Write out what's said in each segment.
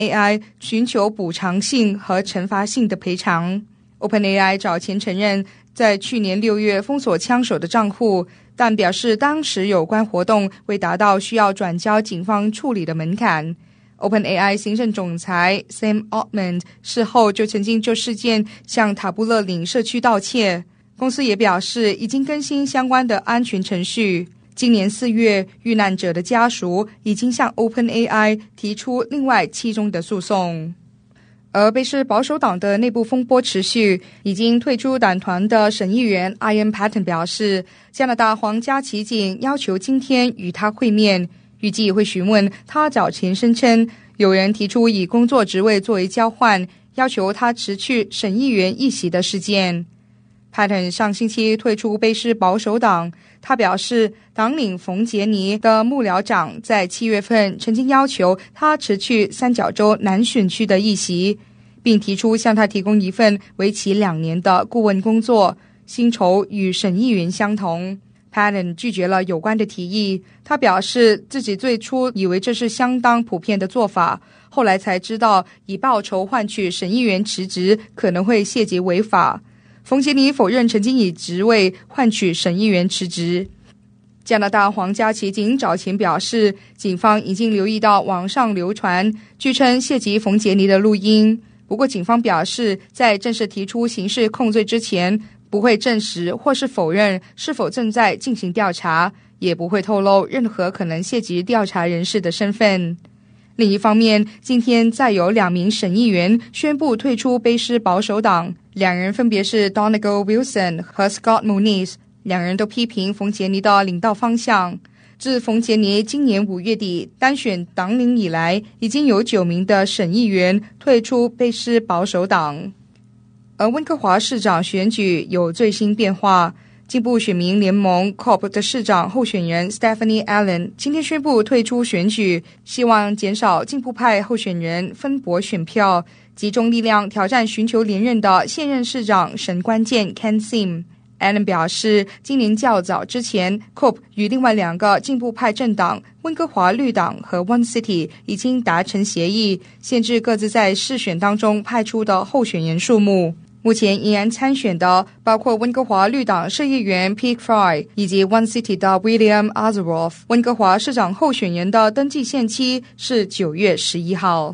OpenAI 寻求补偿性和惩罚性的赔偿。OpenAI 早前承认在去年6月封锁枪手的账户，但表示当时有关活动未达到需要转交警方处理的门槛。OpenAI 行政总裁 Sam Altman 事后就曾经就事件向塔布勒岭社区道歉。公司也表示已经更新相关的安全程序。今年4月，遇难者的家属已经向 OpenAI 提出另外7宗的诉讼。而卑诗保守党的内部风波持续，已经退出党团的省议员 Ian Paton 表示，加拿大皇家骑警要求今天与他会面，预计会询问他早前声称有人提出以工作职位作为交换，要求他辞去省议员一席的事件。Paton 上星期退出卑诗保守党，他表示党领冯杰尼的幕僚长在7月份曾经要求他辞去三角洲南选区的议席，并提出向他提供一份为期2年的顾问工作，薪酬与省议员相同。Paton 拒绝了有关的提议，他表示自己最初以为这是相当普遍的做法，后来才知道以报酬换取省议员辞职可能会涉及违法。冯杰尼否认曾经以职位换取省议员辞职。加拿大皇家骑警早前表示，警方已经留意到网上流传据称涉及冯杰尼的录音，不过警方表示在正式提出刑事控罪之前，不会证实或是否认是否正在进行调查，也不会透露任何可能涉及调查人士的身份。另一方面，今天再有2名省议员宣布退出卑诗保守党，2人分别是 Donegal Wilson 和 Scott Muniz， 2人都批评冯杰尼的领导方向。自冯杰尼今年5月底当选党领以来，已经有9名的省议员退出卑诗保守党。而温哥华市长选举有最新变化，进步选民联盟 COP 的市长候选人 Stephanie Allen 今天宣布退出选举，希望减少进步派候选人分薄选票，集中力量挑战寻求连任的现任市长沈关键 Ken Sim。Allen 表示，今年较早之前 COP 与另外2个进步派政党温哥华绿党和 One City 已经达成协议，限制各自在市选当中派出的候选人数目。目前依然参选的包括温哥华绿党市议员 Pete Fry 以及 One City 的 William Azaroff。 温哥华市长候选人的登记限期是9月11号。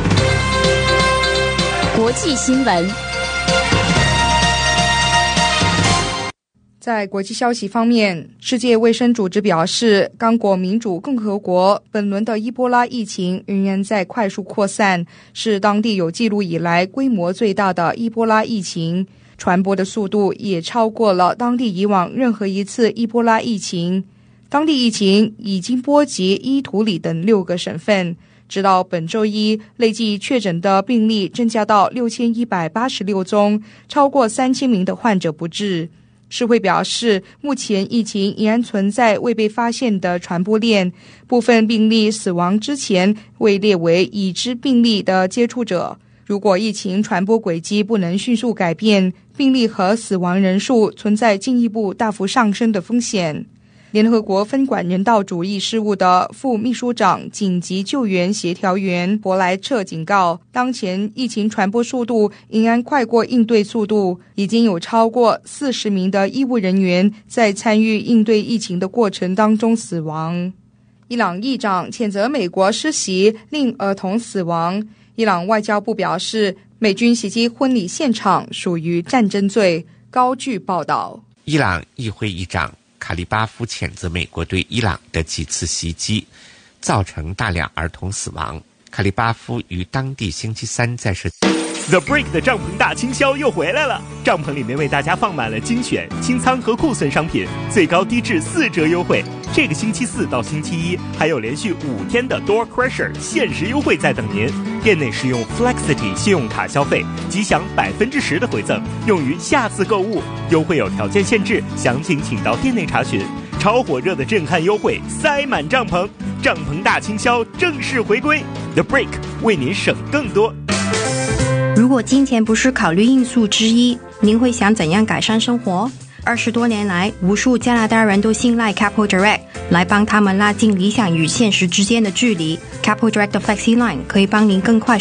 国际新闻。 在国际消息方面，世界卫生组织表示，刚果民主共和国本轮的伊波拉疫情仍然在快速扩散，是当地有记录以来规模最大的伊波拉疫情，传播的速度也超过了当地以往任何一次伊波拉疫情。当地疫情已经波及伊图里等6个省份，直到本周一，累计确诊的病例增加到6186宗，超过3000名的患者不治。世卫表示，目前疫情依然存在未被发现的传播链，部分病例死亡之前未列为已知病例的接触者。如果疫情传播轨迹不能迅速改变，病例和死亡人数存在进一步大幅上升的风险。联合国分管人道主义事务的副秘书长紧急救援协调员伯莱彻警告，当前疫情传播速度仍然快过应对速度，已经有超过40名的医务人员在参与应对疫情的过程当中死亡。伊朗议长谴责美国施袭令儿童死亡。伊朗外交部表示，美军袭击婚礼现场属于战争罪，高举报道。 伊朗议会议长卡利巴夫谴责美国对伊朗的几次袭击造成大量儿童死亡。卡利巴夫于当地星期3在社 The Break 的帐篷大清销又回来了，帐篷里面为大家放满了精选清仓和库存商品，最高低至4折优惠。这个星期4到星期1还有连续5天的 Door Crusher 限时优惠在等您，店内使用 Flexity 信用卡消费即享10%的回赠，用于下次购物，优惠有条件限制，详情请到店内查询。超火热的震撼优惠塞满帐篷，帐篷大清销正式回归， The Break 为您省更多。 如果金钱不是考虑因素之一，您会想怎样改善生活？ 20多年来，无数加拿大人都信赖 Capital Direct 来帮他们拉近理想与现实之间的距离。Capital Direct 的 Flexi Line 可以帮您更快